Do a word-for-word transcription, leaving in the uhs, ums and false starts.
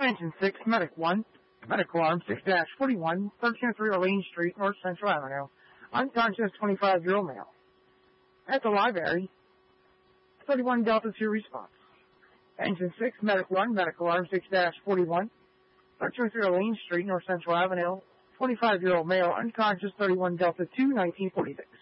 Engine six, Medic one, Medic Alarm six forty-one, thirteen oh three Orleans Street, North Central Avenue. Unconscious twenty-five-year-old male. At the library, thirty-one Delta two response. Engine six, Medic one, Medic Alarm six forty-one, thirteen oh three Orleans Street, North Central Avenue. twenty-five-year-old male, unconscious, thirty-one Delta two, nineteen forty-six.